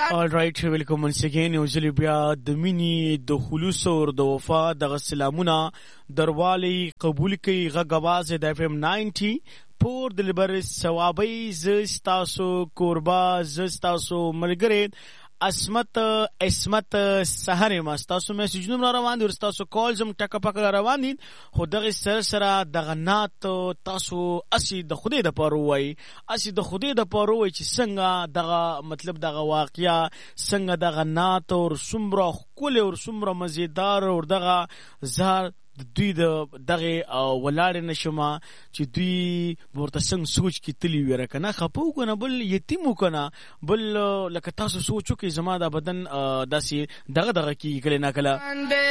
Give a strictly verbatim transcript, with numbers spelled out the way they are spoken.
All right, welcome once again. Usually بیا د مینې د خلوص او د وفا دغه سلامونه دروالی قبول کوي غږ اواز د اف ام ناینټي پور د لبر ثوابي ز ستاسو کوربا ز ستاسو ملګری اسمت اسمت سحر ما ستاسو میسجونه را روان دي ستاسو کال زم ټک پک روان دي خو دغه سر سره دغه نات تاسو اسی د خوده د پاره وای اسی د خوده د پاره وای چې څنګه دغه مطلب دغه واقعیا څنګه دغه نات او سمره کول او سمره مزیدار او دغه زار دوی د دغه ولاړ نشما چې دوی ورته څنګه سوچ کې تلی وره کنه خپو کنه بل یتیم کنه بل لکه تاسو سوچو کې زما د بدن داسي دغه دغه کې کله نه کله